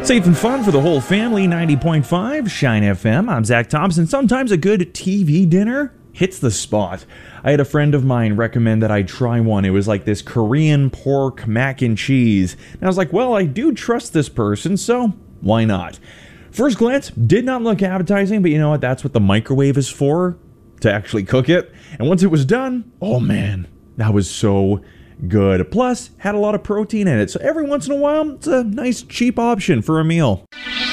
Safe and fun for the whole family, 90.5 Shine FM. I'm Zach Thompson. Sometimes a good TV dinner hits the spot. I had a friend of mine recommend that I try one. It was like this Korean pork mac and cheese. And I was like, well, I do trust this person, so why not? First glance, did not look appetizing, but you know what? That's what the microwave is for, to actually cook it. And once it was done, oh man, that was so good. Plus, had a lot of protein in it, so every once in a while, it's a nice cheap option for a meal.